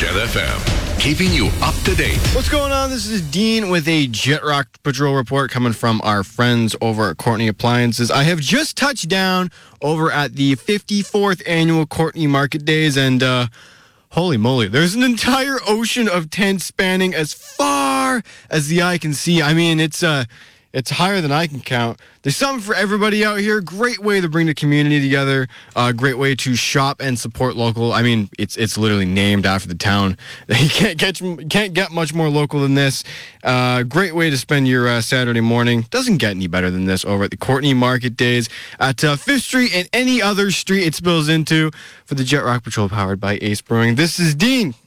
Jet FM, keeping you up to date. What's going on? This is Dean with a Jet Rock Patrol report coming from our friends over at Courtney Appliances. I have just touched down over at the 54th annual Courtney Market Days, and holy moly, there's an entire ocean of tents spanning as far as the eye can see. I mean, it's higher than I can count. There's something for everybody out here. Great way to bring the community together. Great way to shop and support local. I mean, it's literally named after the town. You can't get much more local than this. Great way to spend your Saturday morning. Doesn't get any better than this over at the Courtney Market Days at 5th Street and any other street it spills into. For the Jet Rock Patrol powered by Ace Brewing, this is Dean.